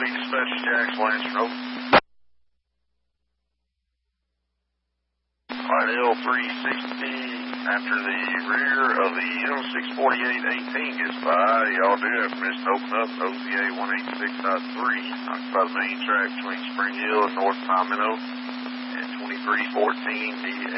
Copy, dispatch Jackson Lancer, over. Alright, L360, after the rear of the M648-18 gets by, y'all do have permission to open up OTA 186.3, occupy the main track between Spring Hill and North Palmetto, and 2314 D.